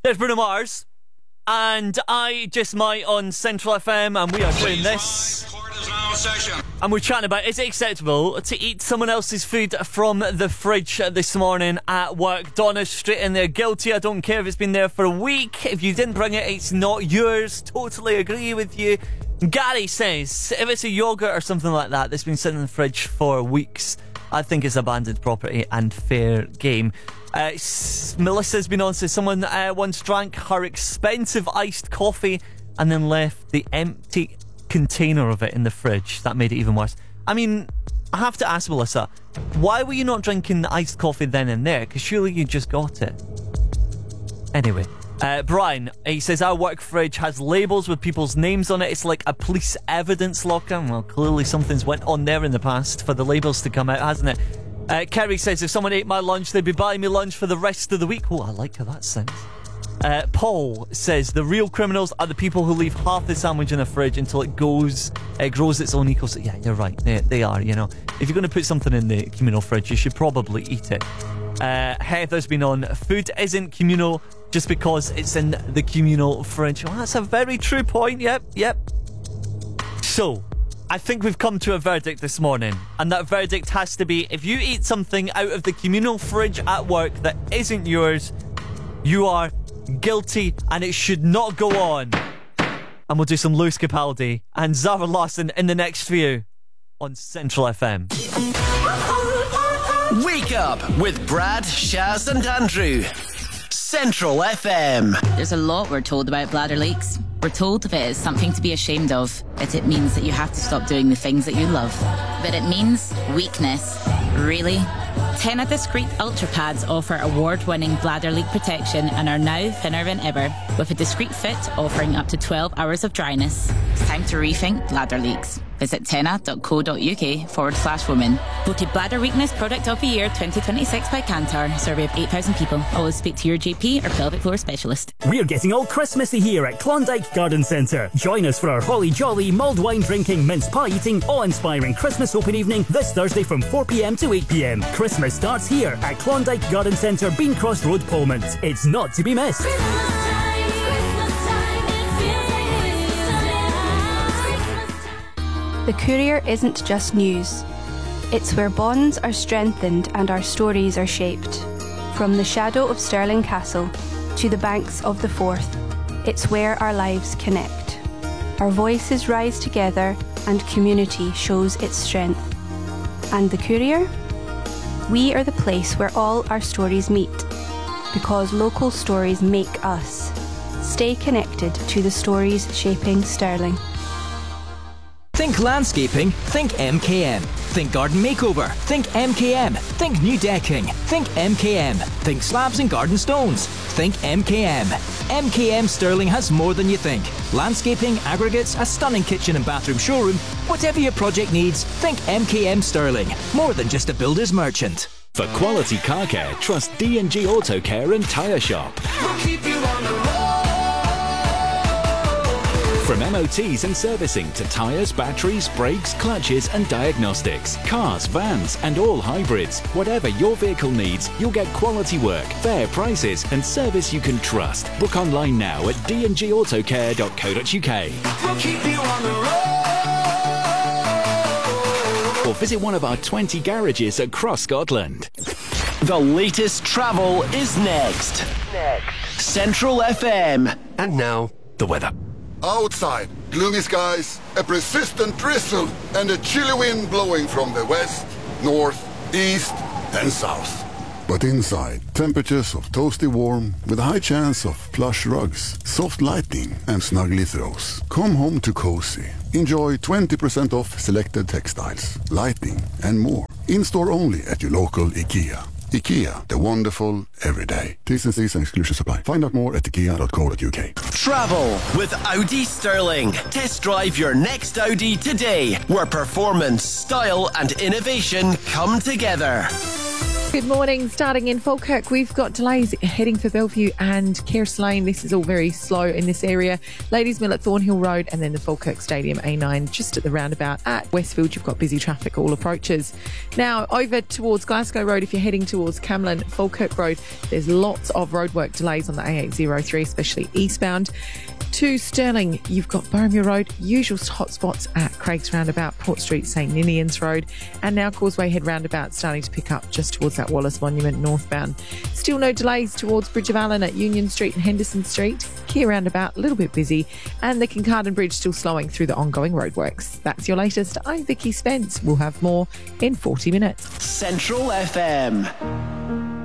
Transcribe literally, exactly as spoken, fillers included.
There's Bruno Mars. And I Just Might on Central F M, and we are doing this. And we're chatting about, is it acceptable to eat someone else's food from the fridge this morning at work? Donna's straight in there, guilty. I don't care if it's been there for a week. If you didn't bring it, it's not yours. Totally agree with you. Gary says, if it's a yogurt or something like that that's been sitting in the fridge for weeks, I think it's abandoned property and fair game. Uh, Melissa's been on, says someone uh, once drank her expensive iced coffee and then left the empty container of it in the fridge. That made it even worse. I mean, I have to ask Melissa, why were you not drinking the iced coffee then and there? Because surely you just got it. Anyway, uh, Brian, he says our work fridge has labels with people's names on it. It's like a police evidence locker. Well, clearly something's went on there in the past for the labels to come out, hasn't it? Uh, Kerry says if someone ate my lunch, they'd be buying me lunch for the rest of the week. Oh, I like how that sounds. Uh, Paul says the real criminals are the people who leave half the sandwich in the fridge until it goes, it grows its own ecosystem. Yeah, you're right. They, they are, you know. If you're going to put something in the communal fridge, you should probably eat it. Uh, Heather's been on, food isn't communal just because it's in the communal fridge. Well, that's a very true point. Yep, yep. So, I think we've come to a verdict this morning, and that verdict has to be, if you eat something out of the communal fridge at work that isn't yours, you are guilty and it should not go on. And we'll do some Lewis Capaldi and Zara Larsson in the next few on Central F M. Wake up with Brad, Shaz and Andrew. Central F M. There's a lot we're told about bladder leaks. We're told if it is something to be ashamed of, that it means that you have to stop doing the things that you love. But it means weakness. Really? Tena Discreet Ultra Pads offer award-winning bladder leak protection and are now thinner than ever, with a discreet fit offering up to twelve hours of dryness. It's time to rethink bladder leaks. Visit tena.co.uk forward slash women. Voted Bladder Weakness Product of the Year twenty twenty-six by Kantar. Survey of eight thousand people. Always speak to your G P or pelvic floor specialist. We're getting all Christmassy here at Klondike Garden Centre. Join us for our holly jolly, mulled wine drinking, mince pie eating, awe-inspiring Christmas open evening this Thursday from four p.m. to eight p.m. Christmas starts here at Klondike Garden Centre, Bean Cross Road, Polmont. It's not to be missed. The Courier isn't just news. It's where bonds are strengthened and our stories are shaped. From the shadow of Stirling Castle to the banks of the Forth, it's where our lives connect. Our voices rise together and community shows its strength. And the Courier? We are the place where all our stories meet, because local stories make us. Stay connected to the stories shaping Stirling. Think landscaping? Think M K M. Think garden makeover? Think M K M. Think new decking? Think M K M. Think slabs and garden stones? Think M K M. M K M Stirling has more than you think. Landscaping, aggregates, a stunning kitchen and bathroom showroom. Whatever your project needs, think M K M Stirling. More than just a builder's merchant. For quality car care, trust D and G Auto Care and Tyre Shop. We'll keep you on the road. From M O Ts and servicing to tyres, batteries, brakes, clutches and diagnostics. Cars, vans and all hybrids. Whatever your vehicle needs, you'll get quality work, fair prices and service you can trust. Book online now at d and g autocare dot co dot u k. We'll keep you on the road. Or visit one of our twenty garages across Scotland. The latest travel is next. Next. Central F M. And now, the weather. Outside, gloomy skies, a persistent drizzle, and a chilly wind blowing from the west, north, east, and south. But inside, temperatures of toasty warm with a high chance of plush rugs, soft lighting, and snuggly throws. Come home to cozy. Enjoy twenty percent off selected textiles, lighting, and more. In-store only at your local IKEA. IKEA, the wonderful everyday. T's and C's and exclusions apply. Find out more at ikea dot co dot u k. Travel with Audi Stirling. Test drive your next Audi today, where performance, style and innovation come together. Good morning. Starting in Falkirk, we've got delays heading for Bellevue and Kerris Lane. This is all very slow in this area. Ladies Mill at Thornhill Road and then the Falkirk Stadium A nine just at the roundabout at Westfield. You've got busy traffic all approaches. Now over towards Glasgow Road, if you're heading towards Camlin, Falkirk Road, there's lots of roadwork delays on the A eight oh three, especially eastbound. To Stirling, you've got Boroughmuir Road, usual hotspots at Craig's Roundabout, Port Street, St Ninian's Road, and now Causeway Head Roundabout starting to pick up just towards that Wallace Monument northbound. Still no delays towards Bridge of Allen at Union Street and Henderson Street. Keir Roundabout, a little bit busy, and the Kincardine Bridge still slowing through the ongoing roadworks. That's your latest. I'm Vicky Spence. We'll have more in forty minutes. Central F M.